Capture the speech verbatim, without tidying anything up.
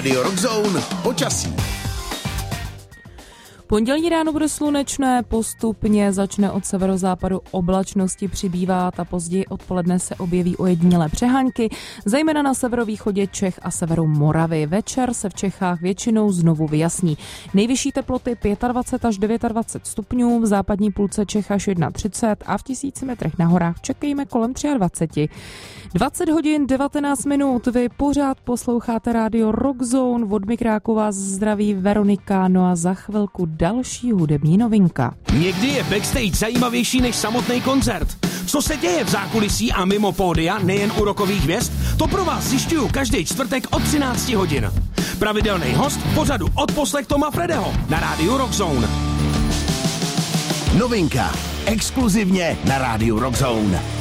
Radio Rockzone počasí. Pondělní ráno bude slunečné, postupně začne od severozápadu oblačnosti přibývat a později odpoledne se objeví ojedinělé přehánky, zejména na severovýchodě Čech a severu Moravy. Večer se v Čechách většinou znovu vyjasní. Nejvyšší teploty dvacet pět až dvacet devět stupňů, v západní půlce Čech až třicet jedna a v tisíci metrech na horách čekejme kolem dvacet tři. dvacet hodin devatenáct minut, vy pořád posloucháte rádio Rockzone, od mikráku vás zdraví Veronika, no a za chvilku další hudební novinka. Někdy je backstage zajímavější než samotný koncert. Co se děje v zákulisí a mimo pódia, nejen u rockových hvězd, to pro vás zjišťuju každý čtvrtek od třináct hodin. Pravidelný host v pořadu Odposlech Toma Fredeho na rádiu Rockzone. Novinka exkluzivně na rádiu Rockzone.